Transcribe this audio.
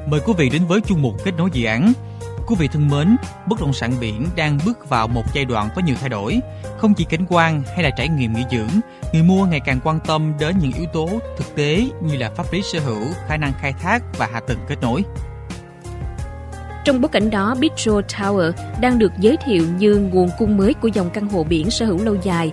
Mời quý vị đến với chuyên mục kết nối dự án. Quý vị thân mến, bất động sản biển đang bước vào một giai đoạn có nhiều thay đổi. Không chỉ cảnh quan hay là trải nghiệm nghỉ dưỡng, người mua ngày càng quan tâm đến những yếu tố thực tế như là pháp lý sở hữu, khả năng khai thác và hạ tầng kết nối. Trong bối cảnh đó, Bistro Tower đang được giới thiệu như nguồn cung mới của dòng căn hộ biển sở hữu lâu dài